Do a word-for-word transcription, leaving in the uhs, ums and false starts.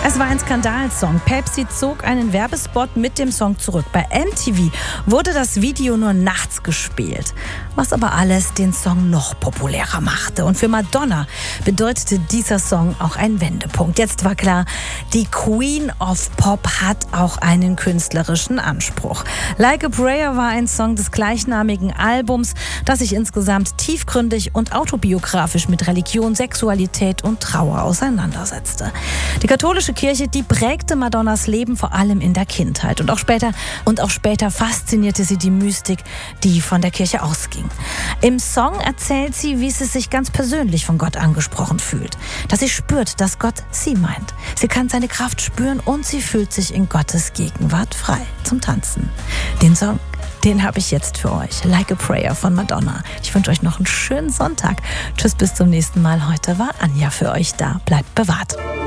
Es war ein Skandalsong. Pepsi zog einen Werbespot mit dem Song zurück. Bei M T V wurde das Video nur nachts gespielt, was aber alles den Song noch populärer machte. Und für Madonna bedeutete dieser Song auch einen Wendepunkt. Jetzt war klar, die Queen of Pop hat auch einen künstlerischen Anspruch. Like a Prayer war ein Song des gleichnamigen Albums, das sich insgesamt tiefgründig und autobiografisch mit Religion, Sexualität und Trauer auseinandersetzte. Die katholische Kirche, die prägte Madonnas Leben vor allem in der Kindheit. Und auch später, und auch später faszinierte sie die Mystik, die von der Kirche ausging. Im Song erzählt sie, wie sie sich ganz persönlich von Gott angesprochen fühlt. Dass sie spürt, dass Gott sie meint. Sie kann seine Kraft spüren und sie fühlt sich in Gottes Gegenwart frei zum Tanzen. Den Song, den habe ich jetzt für euch. Like a Prayer von Madonna. Ich wünsche euch noch einen schönen Sonntag. Tschüss, bis zum nächsten Mal. Heute war Anja für euch da. Bleibt bewahrt.